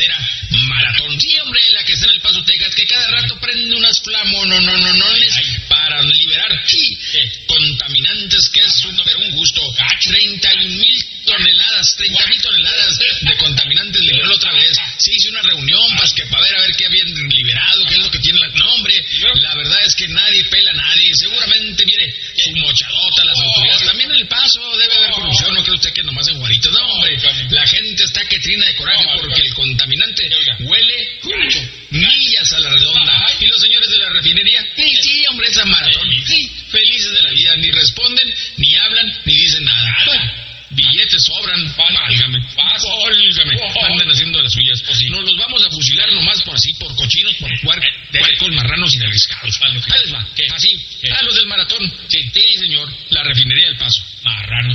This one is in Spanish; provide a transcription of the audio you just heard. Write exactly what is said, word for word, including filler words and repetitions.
tercera maratón. Sí, hombre, la que está en El Paso, Texas, que cada rato prende unas flamonononones para liberar sí, contaminantes, que es súper un gusto. treinta y un mil toneladas, treinta mil toneladas de contaminantes liberó otra vez. Se hizo una reunión pues, que para ver a ver qué habían liberado, qué es lo que tiene la... No, hombre, la verdad es que nadie pela a nadie. Seguramente, mire, su mochadota, las autoridades. También en El Paso debe haber corrupción, no cree usted que nomás en Juaritos. No, hombre, la gente está que trina de coraje porque el contaminante huele uh, millas a la redonda. Y los señores de la refinería, sí, sí, hombre, esa maratón, sí, felices de la vida, ni responden, ni hablan, ni dicen nada. Billetes sobran, válgame, válgame, andan haciendo las suyas. Nos los vamos a fusilar nomás por así, por cochinos, por puercos, marranos y arriesgados. Ahí les va, así, a los del maratón, sí, señor, la refinería del Paso. Marranos.